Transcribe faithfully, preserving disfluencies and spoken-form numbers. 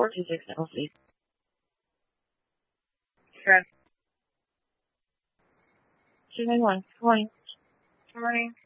four two six L C. Okay. two nine one. Good morning. Good morning.